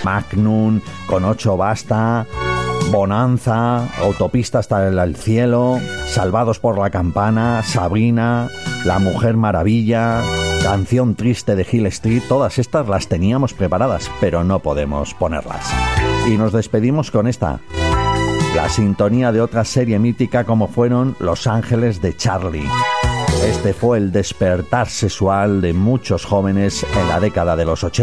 Magnum, Con 8 basta, Bonanza, Autopista hasta el cielo, Salvados por la campana, Sabrina, La Mujer Maravilla, Canción triste de Hill Street. Todas estas las teníamos preparadas, pero no podemos ponerlas. Y nos despedimos con esta, la sintonía de otra serie mítica como fueron Los Ángeles de Charlie. Este fue el despertar sexual de muchos jóvenes en la década de los 80.